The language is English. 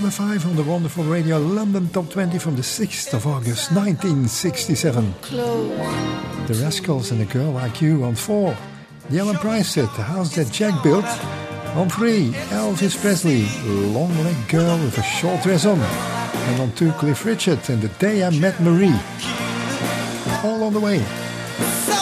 Number 5 on the wonderful Radio London Top 20 from the 6th of August 1967. The Rascals and A Girl Like You on 4. The Alan Price set, The House That Jack Built. On 3, Elvis Presley, Long Leg Girl with a Short Dress On. And on 2, Cliff Richard and The Day I Met Marie. All on the way.